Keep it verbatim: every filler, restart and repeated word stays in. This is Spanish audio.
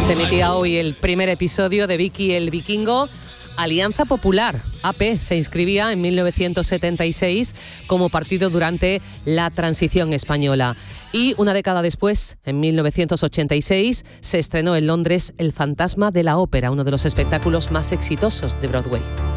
Se emitía hoy el primer episodio de Vicky el Vikingo. Alianza Popular, A P, se inscribía en mil novecientos setenta y seis como partido durante la transición española. Y una década después, en mil novecientos ochenta y seis, se estrenó en Londres El fantasma de la ópera, uno de los espectáculos más exitosos de Broadway.